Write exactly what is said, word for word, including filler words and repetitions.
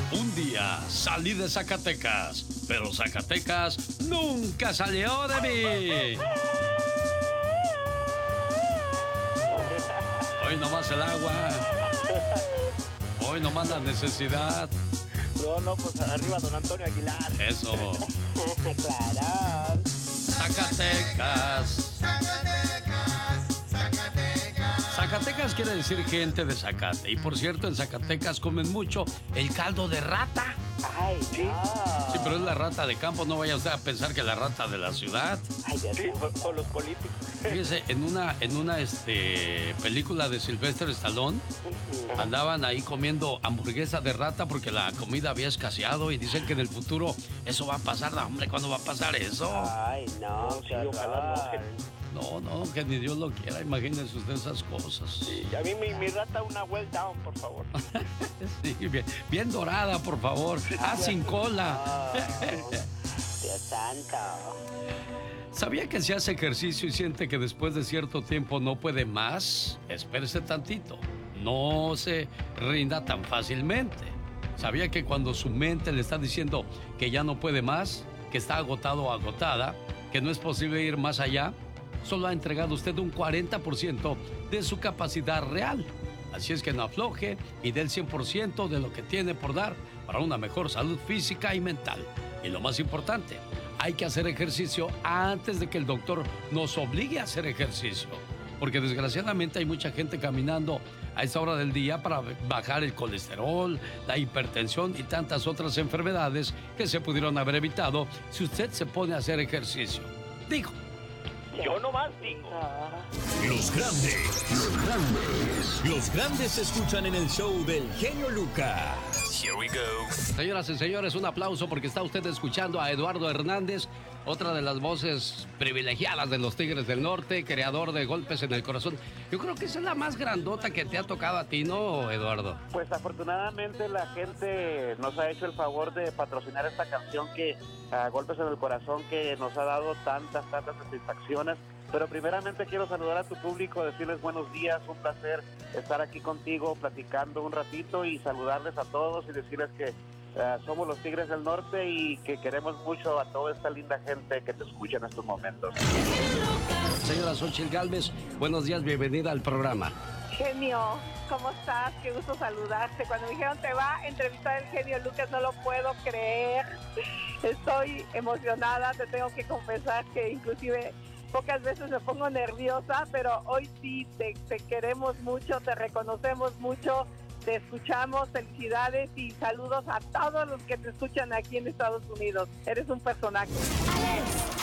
Un día salí de Zacatecas, pero Zacatecas nunca salió de mí. Hoy nomás el agua. Hoy nomás la necesidad. No, no, pues arriba don Antonio Aguilar. Eso. Claro. Zacatecas. Zacatecas, Zacatecas. Zacatecas quiere decir gente de Zacate. Y por cierto, en Zacatecas comen mucho el caldo de rata. Ay, sí. Sí, pero es la rata de campo. No vaya usted a pensar que la rata de la ciudad. Ay, ya sí, con los políticos. Fíjese, en una, en una este, película de Sylvester Stallone, andaban ahí comiendo hamburguesa de rata porque la comida había escaseado y dicen que en el futuro eso va a pasar. No, hombre, ¿cuándo va a pasar eso? Ay, no, sí, ojalá no. Que... No, no, que ni Dios lo quiera. Imagínense usted esas cosas. Sí, a mí mi, mi rata una well down, por favor. Sí, bien, bien dorada, por favor. Ah, sin cola. Dios santo. ¿Sabía que si hace ejercicio y siente que después de cierto tiempo no puede más? Espérese tantito. No se rinda tan fácilmente. ¿Sabía que cuando su mente le está diciendo que ya no puede más, que está agotado o agotada, que no es posible ir más allá? Solo ha entregado usted un cuarenta por ciento de su capacidad real. Así es que no afloje y dé el cien por ciento de lo que tiene por dar para una mejor salud física y mental. Y lo más importante, hay que hacer ejercicio antes de que el doctor nos obligue a hacer ejercicio. Porque desgraciadamente hay mucha gente caminando a esta hora del día para bajar el colesterol, la hipertensión y tantas otras enfermedades que se pudieron haber evitado si usted se pone a hacer ejercicio. Digo. Yo nomás digo. Los grandes, los grandes, los grandes se escuchan en el show del genio Lucas. Here we go. Señoras y señores, un aplauso porque está usted escuchando a Eduardo Hernández, otra de las voces privilegiadas de los Tigres del Norte, creador de Golpes en el Corazón. Yo creo que esa es la más grandota que te ha tocado a ti, ¿no, Eduardo? Pues afortunadamente la gente nos ha hecho el favor de patrocinar esta canción que a Golpes en el Corazón, que nos ha dado tantas, tantas satisfacciones. Pero primeramente quiero saludar a tu público, decirles buenos días, un placer estar aquí contigo platicando un ratito y saludarles a todos y decirles que uh, somos los Tigres del Norte y que queremos mucho a toda esta linda gente que te escucha en estos momentos. Señora Xochitl Gálvez, buenos días, bienvenida al programa. Genio, ¿cómo estás? Qué gusto saludarte. Cuando me dijeron te va a entrevistar el genio Lucas, no lo puedo creer. Estoy emocionada, te tengo que confesar que inclusive pocas veces me pongo nerviosa, pero hoy sí te, te queremos mucho, te reconocemos mucho, te escuchamos, felicidades y saludos a todos los que te escuchan aquí en Estados Unidos. Eres un personaje.